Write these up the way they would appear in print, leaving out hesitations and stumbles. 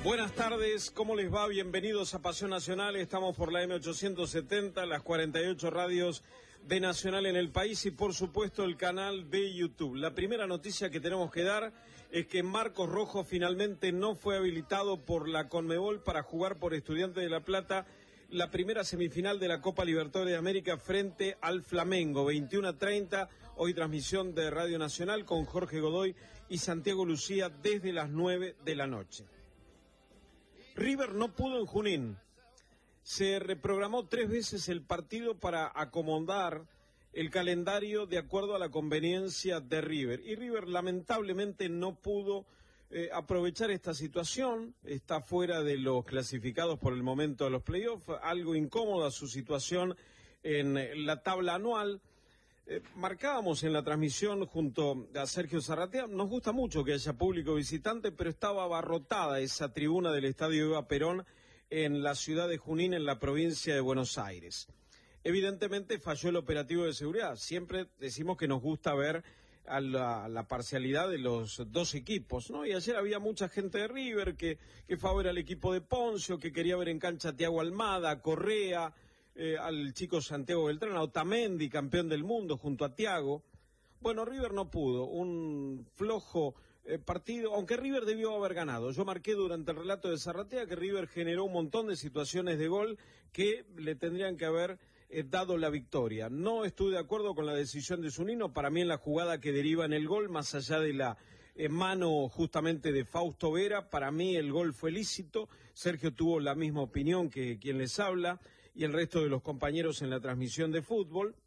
Buenas tardes, ¿cómo les va? Bienvenidos a Pasión Nacional. Estamos por la M870, las 48 radios de Nacional en el país y por supuesto el canal de YouTube. La primera noticia que tenemos que dar es que Marcos Rojo finalmente no fue habilitado por la Conmebol para jugar por Estudiantes de La Plata la primera semifinal de la Copa Libertadores de América frente al Flamengo, 21:30, hoy transmisión de Radio Nacional con Jorge Godoy y Santiago Lucía desde las 9 de la noche. River no pudo en Junín. Se reprogramó 3 veces el partido para acomodar el calendario de acuerdo a la conveniencia de River. Y River lamentablemente no pudo aprovechar esta situación. Está fuera de los clasificados por el momento a los playoffs. Algo incómoda su situación en la tabla anual. Marcábamos en la transmisión junto a Sergio Zarratea, nos gusta mucho que haya público visitante, pero estaba abarrotada esa tribuna del Estadio Eva Perón en la ciudad de Junín, en la provincia de Buenos Aires. Evidentemente falló el operativo de seguridad. Siempre decimos que nos gusta ver a la parcialidad de los dos equipos, ¿no? Y ayer había mucha gente de River que fue a ver al equipo de Poncio, que quería ver en cancha a Thiago Almada, Correa, al chico Santiago Beltrán, a Otamendi, campeón del mundo, junto a Thiago. Bueno, River no pudo, un flojo partido, aunque River debió haber ganado. Yo marqué durante el relato de Zarratea que River generó un montón de situaciones de gol que le tendrían que haber dado la victoria. No estuve de acuerdo con la decisión de Zunino. Para mí en la jugada que deriva en el gol, más allá de la mano justamente de Fausto Vera, para mí el gol fue lícito. Sergio tuvo la misma opinión que quien les habla y el resto de los compañeros en la transmisión de fútbol.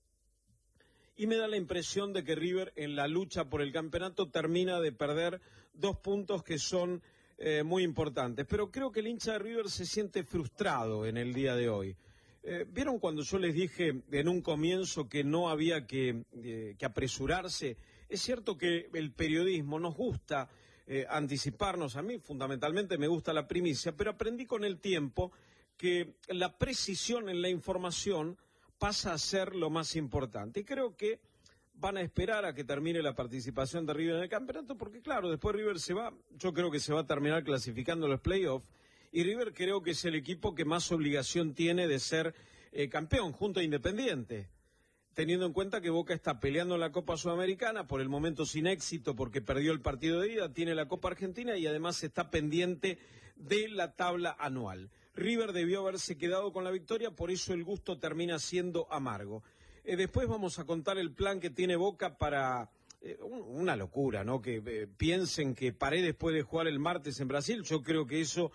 Y me da la impresión de que River en la lucha por el campeonato termina de perder 2 puntos que son muy importantes. Pero creo que el hincha de River se siente frustrado en el día de hoy. ¿Vieron cuando yo les dije en un comienzo que no había que apresurarse? Es cierto que el periodismo nos gusta anticiparnos. A mí fundamentalmente me gusta la primicia, pero aprendí con el tiempo que la precisión en la información pasa a ser lo más importante. Y creo que van a esperar a que termine la participación de River en el campeonato, porque claro, después River se va, yo creo que se va a terminar clasificando los playoffs, y River creo que es el equipo que más obligación tiene de ser campeón, junto a Independiente, teniendo en cuenta que Boca está peleando en la Copa Sudamericana, por el momento sin éxito porque perdió el partido de ida, tiene la Copa Argentina y además está pendiente de la tabla anual. River debió haberse quedado con la victoria, por eso el gusto termina siendo amargo. Después vamos a contar el plan que tiene Boca para una locura, ¿no? Que piensen que Paredes puede jugar el martes en Brasil. Yo creo que eso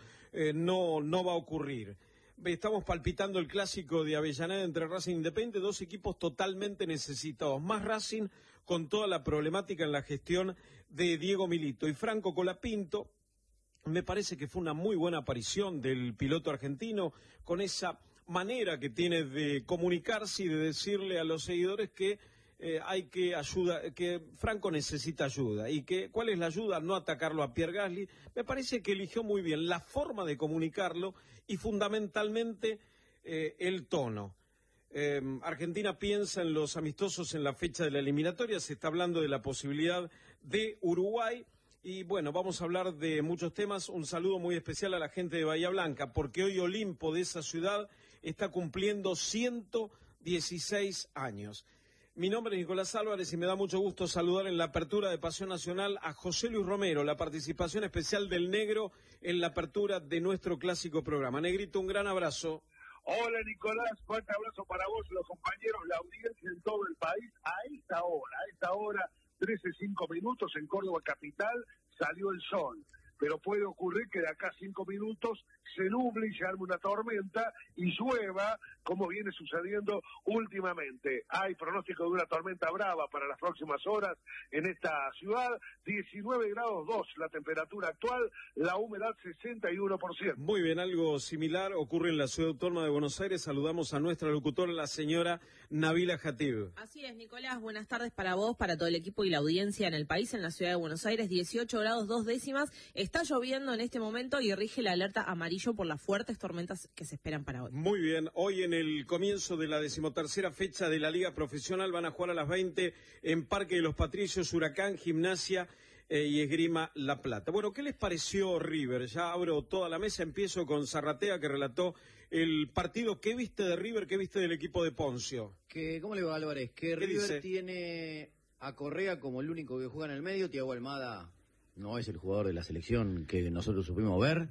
no va a ocurrir. Estamos palpitando el clásico de Avellaneda entre Racing e Independiente, 2 equipos totalmente necesitados, más Racing con toda la problemática en la gestión de Diego Milito. Y Franco Colapinto, me parece que fue una muy buena aparición del piloto argentino, con esa manera que tiene de comunicarse y de decirle a los seguidores que hay que ayuda, que Franco necesita ayuda y que cuál es la ayuda, no atacarlo a Pierre Gasly. Me parece que eligió muy bien la forma de comunicarlo y fundamentalmente el tono. Argentina piensa en los amistosos en la fecha de la eliminatoria, se está hablando de la posibilidad de Uruguay. Y bueno, vamos a hablar de muchos temas. Un saludo muy especial a la gente de Bahía Blanca, porque hoy Olimpo de esa ciudad está cumpliendo 116 años. Mi nombre es Nicolás Álvarez y me da mucho gusto saludar en la apertura de Pasión Nacional a José Luis Romero, la participación especial del Negro en la apertura de nuestro clásico programa. Negrito, un gran abrazo. Hola Nicolás, fuerte abrazo para vos, los compañeros, la audiencia en todo el país. A esta hora, 13:05 en Córdoba capital, salió el sol. Pero puede ocurrir que de acá a 5 minutos se nuble y se arme una tormenta y llueva, como viene sucediendo últimamente. Hay pronóstico de una tormenta brava para las próximas horas en esta ciudad. 19 grados 2 la temperatura actual, la humedad 61%. Muy bien, algo similar ocurre en la ciudad autónoma de Buenos Aires. Saludamos a nuestra locutora, la señora Nabila Jatib. Así es, Nicolás, buenas tardes para vos, para todo el equipo y la audiencia en el país, en la ciudad de Buenos Aires. 18 grados 2 décimas. Está lloviendo en este momento y rige la alerta amarillo por las fuertes tormentas que se esperan para hoy. Muy bien, hoy en el comienzo de la 13ª fecha de la Liga Profesional van a jugar a las 20 en Parque de los Patricios, Huracán, Gimnasia y Esgrima La Plata. Bueno, ¿qué les pareció River? Ya abro toda la mesa, empiezo con Zarratea, que relató el partido. ¿Qué viste de River? ¿Qué viste del equipo de Poncio? ¿Cómo le va, Álvarez? Que River tiene a Correa como el único que juega en el medio. Thiago Almada no es el jugador de la selección que nosotros supimos ver.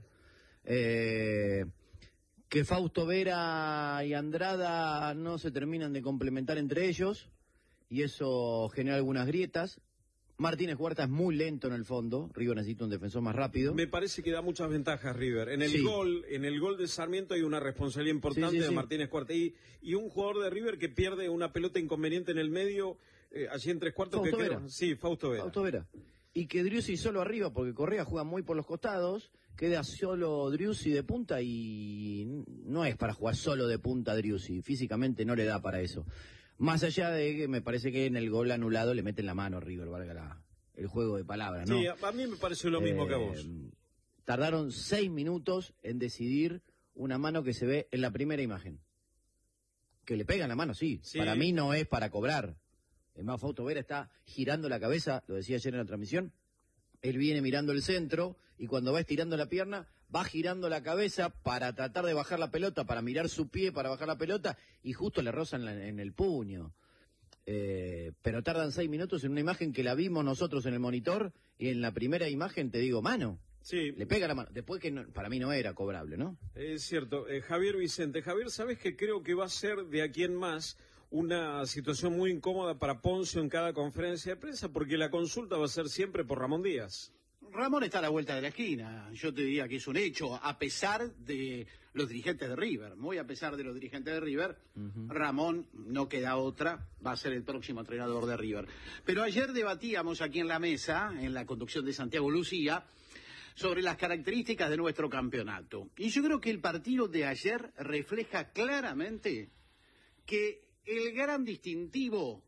Que Fausto Vera y Andrada no se terminan de complementar entre ellos y eso genera algunas grietas. Martínez Huerta es muy lento en el fondo. River necesita un defensor más rápido. Me parece que da muchas ventajas River. En el gol de Sarmiento hay una responsabilidad importante de Martínez Huerta y un jugador de River que pierde una pelota inconveniente en el medio, allí en 3/4 Fausto que Vera. queda. Sí, Fausto Vera. Y que Driussi solo arriba, porque Correa juega muy por los costados, queda solo Driussi de punta y no es para jugar solo de punta Driussi, físicamente no le da para eso. Más allá de que me parece que en el gol anulado le meten la mano a River, valga el juego de palabras, ¿no? Sí, a mí me pareció lo mismo que a vos. Tardaron 6 minutos en decidir una mano que se ve en la primera imagen. Que le pegan la mano, sí. Para mí no es para cobrar. Es más, Fausto Vera está girando la cabeza, lo decía ayer en la transmisión, él viene mirando el centro y cuando va estirando la pierna, va girando la cabeza para tratar de bajar la pelota, para mirar su pie, para bajar la pelota, y justo le rozan en el puño. Pero tardan 6 minutos en una imagen que la vimos nosotros en el monitor, y en la primera imagen te digo, mano. Sí. Le pega la mano. Después que para mí no era cobrable, ¿no? Es cierto. Javier Vicente. Javier, ¿sabes que creo que va a ser de aquí en más una situación muy incómoda para Poncio en cada conferencia de prensa? Porque la consulta va a ser siempre por Ramón Díaz. Ramón está a la vuelta de la esquina. Yo te diría que es un hecho, a pesar de los dirigentes de River. Muy a pesar de los dirigentes de River, Ramón, no queda otra, va a ser el próximo entrenador de River. Pero ayer debatíamos aquí en la mesa, en la conducción de Santiago Lucía, sobre las características de nuestro campeonato. Y yo creo que el partido de ayer refleja claramente que el gran distintivo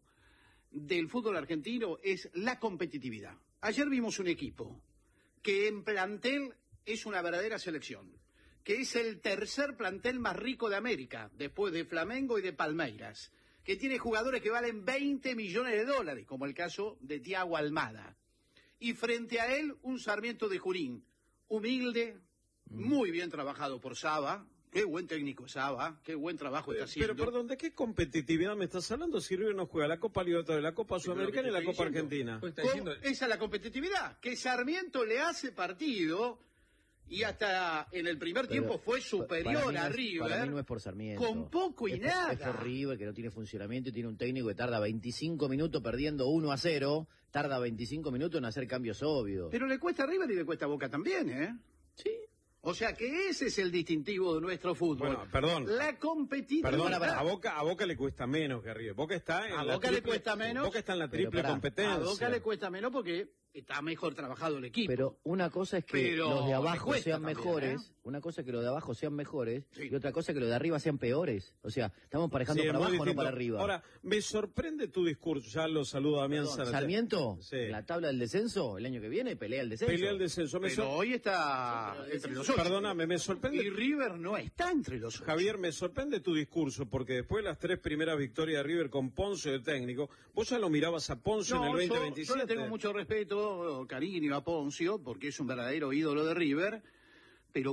del fútbol argentino es la competitividad. Ayer vimos un equipo que en plantel es una verdadera selección, que es el tercer plantel más rico de América, después de Flamengo y de Palmeiras, que tiene jugadores que valen 20 millones de dólares, como el caso de Thiago Almada. Y frente a él, un Sarmiento de Junín, humilde, muy bien trabajado por Saba. Qué buen técnico Saba, qué buen trabajo está haciendo. Pero perdón, ¿de qué competitividad me estás hablando si River no juega la Copa Libertadores, la Copa Sudamericana y la Copa Argentina? Esa es la competitividad, que Sarmiento le hace partido y hasta en el primer tiempo fue superior a River. Para mí no es por Sarmiento. Con poco y nada. Es por River, que no tiene funcionamiento y tiene un técnico que tarda 25 minutos perdiendo 1-0, tarda 25 minutos en hacer cambios obvios. Pero le cuesta a River y le cuesta a Boca también, ¿eh? Sí. O sea que ese es el distintivo de nuestro fútbol. Bueno, perdón. La competitividad. Perdón, a Boca le cuesta menos que a River. Boca está en a Boca le cuesta menos. Boca está en la triple competencia. A Boca le cuesta menos porque está mejor trabajado el equipo. Pero una cosa es que los de abajo sean mejores, una cosa es que los de abajo sean mejores, y otra cosa es que los de arriba sean peores. O sea, estamos parejando para abajo, no para arriba. Ahora, me sorprende tu discurso, ya lo saludo a Damián Sarmiento, en la tabla del descenso, el año que viene, pelea el descenso. Pelea el descenso. Pero hoy está entre los ocho. Perdóname, me sorprende. Y River no está entre los ocho. Javier, me sorprende tu discurso, porque después de las 3 primeras victorias de River con Poncio de técnico, vos ya lo mirabas a Poncio en el 2027. Yo le tengo mucho respeto, cariño a Poncio, porque es un verdadero ídolo de River,